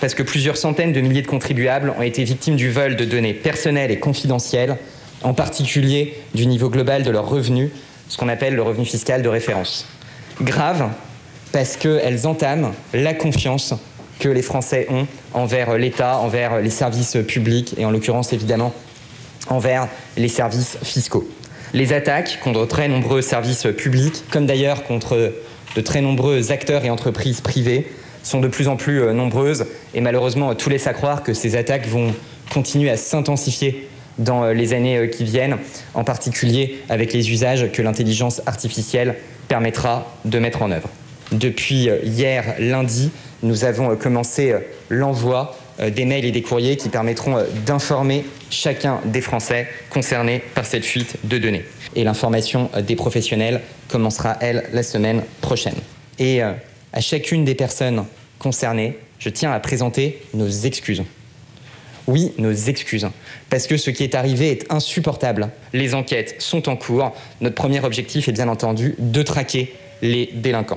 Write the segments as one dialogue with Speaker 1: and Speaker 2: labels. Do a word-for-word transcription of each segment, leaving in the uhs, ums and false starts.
Speaker 1: parce que plusieurs centaines de milliers de contribuables ont été victimes du vol de données personnelles et confidentielles, en particulier du niveau global de leurs revenus, ce qu'on appelle le revenu fiscal de référence. Grave, parce qu'elles entament la confiance que les Français ont envers l'État, envers les services publics et en l'occurrence évidemment envers les services fiscaux. Les attaques contre très nombreux services publics, comme d'ailleurs contre de très nombreux acteurs et entreprises privées, sont de plus en plus nombreuses et malheureusement tout laisse à croire que ces attaques vont continuer à s'intensifier dans les années qui viennent, en particulier avec les usages que l'intelligence artificielle permettra de mettre en œuvre. Depuis hier lundi, nous avons commencé l'envoi des mails et des courriers qui permettront d'informer chacun des Français concernés par cette fuite de données. Et l'information des professionnels commencera, elle, la semaine prochaine. Et à chacune des personnes concernées, je tiens à présenter nos excuses. Oui, nos excuses, parce que ce qui est arrivé est insupportable. Les enquêtes sont en cours. Notre premier objectif est bien entendu de traquer les délinquants.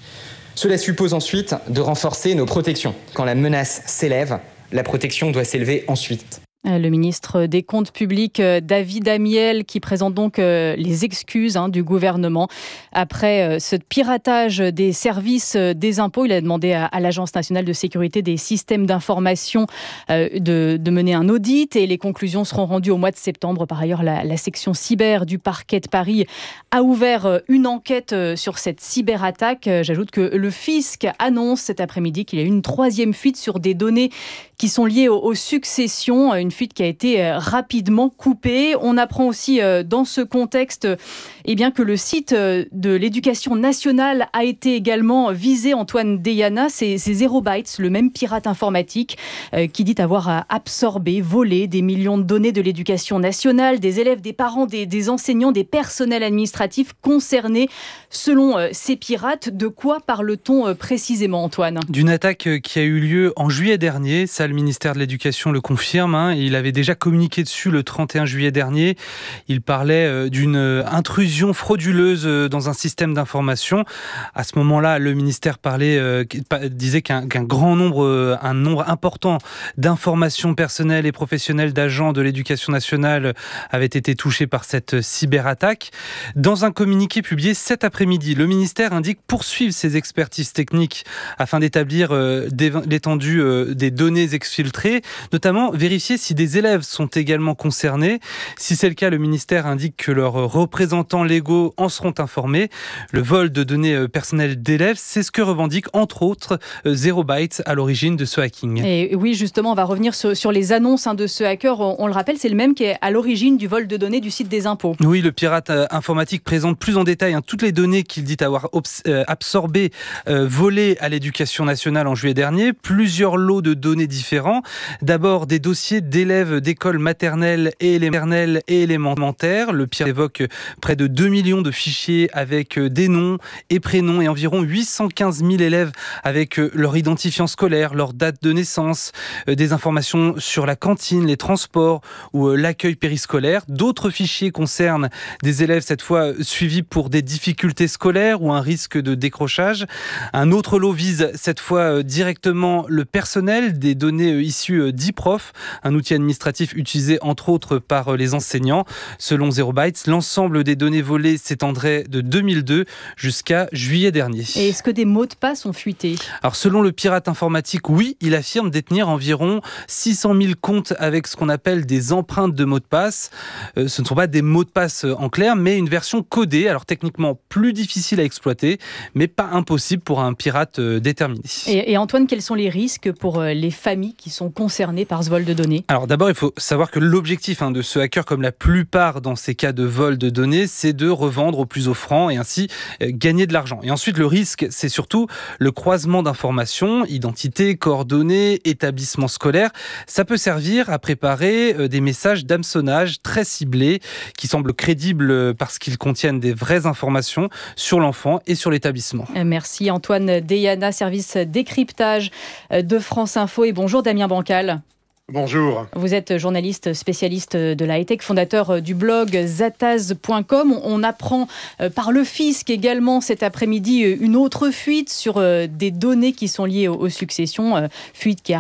Speaker 1: Cela suppose ensuite de renforcer nos protections. Quand la menace s'élève, la protection doit s'élever ensuite.
Speaker 2: Le ministre des Comptes publics, David Amiel, qui présente donc les excuses hein, du gouvernement. Après ce piratage des services des impôts, il a demandé à, à l'Agence nationale de sécurité des systèmes d'information euh, de, de mener un audit et les conclusions seront rendues au mois de septembre. Par ailleurs, la, la section cyber du parquet de Paris a ouvert une enquête sur cette cyberattaque. J'ajoute que le fisc annonce cet après-midi qu'il y a eu une troisième fuite sur des données qui sont liées aux, aux successions. Une fuite qui a été rapidement coupée. On apprend aussi dans ce contexte eh bien, que le site de l'éducation nationale a été également visé. Antoine Deyana, c'est, c'est Zero Bytes, le même pirate informatique euh, qui dit avoir absorbé, volé des millions de données de l'éducation nationale, des élèves, des parents, des, des enseignants, des personnels administratifs concernés. Selon euh, ces pirates, de quoi parle-t-on euh, précisément, Antoine ?
Speaker 3: D'une attaque qui a eu lieu en juillet dernier. Ça, le ministère de l'Éducation le confirme. Hein. Il avait déjà communiqué dessus le trente et un juillet dernier. Il parlait d'une intrusion frauduleuse dans un système d'information. À ce moment-là, le ministère parlait, euh, disait qu'un, qu'un grand nombre, un nombre important d'informations personnelles et professionnelles d'agents de l'Éducation nationale avaient été touchés par cette cyberattaque. Dans un communiqué publié cet après-midi, le ministère indique poursuivre ses expertises techniques afin d'établir euh, l'étendue euh, des données exfiltrées, notamment vérifier si des élèves sont également concernés. Si c'est le cas, le ministère indique que leurs représentants légaux en seront informés. Le vol de données personnelles d'élèves, c'est ce que revendique entre autres Zero Bytes à l'origine de ce hacking.
Speaker 2: Et oui, justement, on va revenir sur, sur les annonces hein, de ce hacker. On, on le rappelle, c'est le même qui est à l'origine du vol de données du site des impôts.
Speaker 3: Oui, le pirate euh, informatique présente plus en détail hein, toutes les données qu'il dit avoir obs- euh, absorbées, euh, volées à l'Éducation nationale en juillet dernier. Plusieurs lots de données différents. D'abord, des dossiers d'élèves d'écoles maternelles et élémentaires et élémentaires. Le pirate évoque près de deux millions de fichiers avec des noms et prénoms et environ huit cent quinze mille élèves avec leur identifiant scolaire, leur date de naissance, des informations sur la cantine, les transports ou l'accueil périscolaire. D'autres fichiers concernent des élèves cette fois suivis pour des difficultés scolaires ou un risque de décrochage. Un autre lot vise cette fois directement le personnel, des données issues d'e-prof, un outil administratif utilisé entre autres par les enseignants. Selon Zero Bytes, l'ensemble des données volées s'étendrait de deux mille deux jusqu'à juillet dernier.
Speaker 2: Et est-ce que des mots de passe ont fuité ?
Speaker 3: Alors selon le pirate informatique, oui, il affirme détenir environ six cent mille comptes avec ce qu'on appelle des empreintes de mots de passe. Euh, ce ne sont pas des mots de passe en clair, mais une version codée, alors techniquement plus difficile à exploiter, mais pas impossible pour un pirate euh, déterminé.
Speaker 2: Et, et Antoine, quels sont les risques pour les familles qui sont concernées par ce vol de données ?
Speaker 3: Alors d'abord, il faut savoir que l'objectif hein, de ce hacker, comme la plupart dans ces cas de vol de données, c'est de revendre au plus offrant et ainsi euh, gagner de l'argent. Et ensuite, le risque, c'est surtout le croisement d'informations, identité, coordonnées, établissement scolaire. Ça peut servir à préparer euh, des messages d'hameçonnage très ciblés qui semblent crédibles parce qu'ils contiennent des vraies informations sur l'enfant et sur l'établissement.
Speaker 2: Merci Antoine Deyana, service décryptage de France Info. Et bonjour Damien Bancal.
Speaker 4: Bonjour.
Speaker 2: Vous êtes journaliste spécialiste de la high-tech, fondateur du blog zataz point com. On apprend par le fisc également cet après-midi une autre fuite sur des données qui sont liées aux successions. Fuite qui a